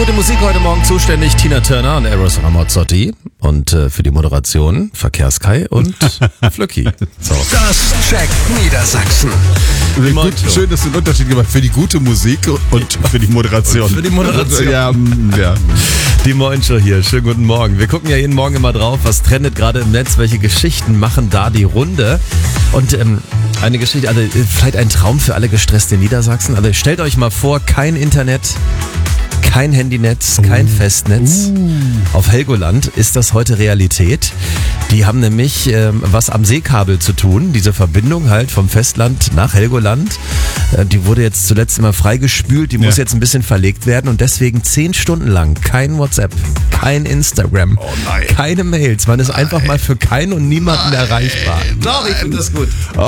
gute Musik heute Morgen zuständig Tina Turner und Eros Ramazzotti. Und für die Moderation Verkehrskai und Flöcki. So. Das checkt Niedersachsen. Gut, schön, dass du einen Unterschied gemacht hast für die gute Musik und für die Moderation. Und für die Moderation. Ja. Die Moin-Show hier. Schönen guten Morgen. Wir gucken ja jeden Morgen immer drauf, was trendet gerade im Netz, welche Geschichten machen da die Runde. Und eine Geschichte, also vielleicht ein Traum für alle gestresste Niedersachsen. Also stellt euch mal vor, kein Internet, kein Handynetz, kein Festnetz. Auf Helgoland ist das heute Realität. Die haben nämlich was am Seekabel zu tun. Diese Verbindung halt vom Festland nach Helgoland. Die wurde jetzt zuletzt immer freigespült. Die muss jetzt ein bisschen verlegt werden. Und deswegen 10 Stunden lang kein WhatsApp, kein Instagram, keine Mails. Man ist einfach mal für keinen und niemanden erreichbar. Doch, ich finde das gut.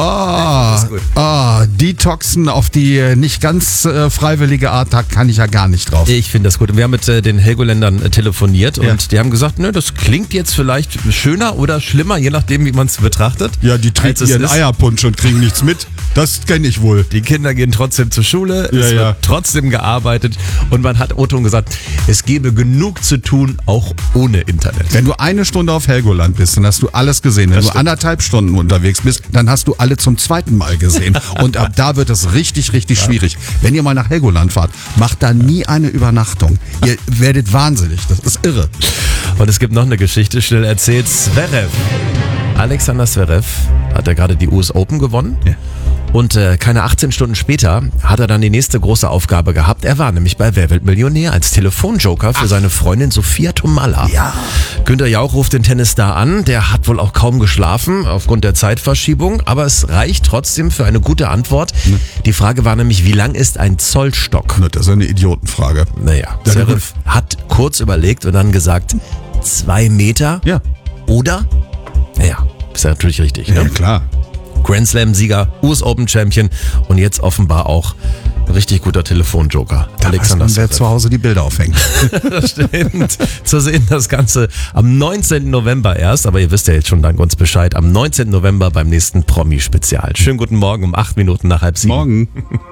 Detoxen auf die nicht ganz freiwillige Art, da kann ich ja gar nicht drauf. Ich finde das gut. Und wir haben mit den Helgoländern telefoniert und die haben gesagt, ne, das klingt jetzt vielleicht schöner oder schlimmer, je nachdem, wie man es betrachtet. Ja, die trinken ihren Eierpunsch und kriegen nichts mit. Das kenne ich wohl. Die Kinder gehen trotzdem zur Schule, es wird trotzdem gearbeitet und man hat O-Ton gesagt, es gäbe genug zu tun, auch ohne Internet. Wenn du 1 Stunde auf Helgoland bist, dann hast du alles gesehen. Wenn du 1,5 Stunden unterwegs bist, dann hast du alle zum 2. Mal gesehen. Und ab da wird es richtig schwierig. Wenn ihr mal nach Helgoland fahrt, macht da nie eine Übernachtung. Ihr werdet wahnsinnig. Das ist irre. Und es gibt noch eine Geschichte, schnell erzählt. Zverev. Alexander Zverev hat ja gerade die US Open gewonnen. Ja. Und keine 18 Stunden später hat er dann die nächste große Aufgabe gehabt. Er war nämlich bei Wer wird Millionär als Telefonjoker für seine Freundin Sophia Tomalla. Ja. Günther Jauch ruft den Tennisstar an. Der hat wohl auch kaum geschlafen aufgrund der Zeitverschiebung. Aber es reicht trotzdem für eine gute Antwort. Die Frage war nämlich, wie lang ist ein Zollstock? Das ist eine Idiotenfrage. Naja, Zverev hat kurz überlegt und dann gesagt, 2 Meter? Ja. Oder? Naja, ist ja natürlich richtig. Ne? Ja, klar. Grand Slam-Sieger, US Open Champion und jetzt offenbar auch ein richtig guter Telefonjoker. Da Alexander weiß man, wer zu Hause die Bilder aufhängt. Das stimmt. Zu sehen das Ganze am 19. November erst, aber ihr wisst ja jetzt schon dank uns Bescheid, am 19. November beim nächsten Promi-Spezial. Schönen guten Morgen um 8 Minuten nach 6:30. Morgen.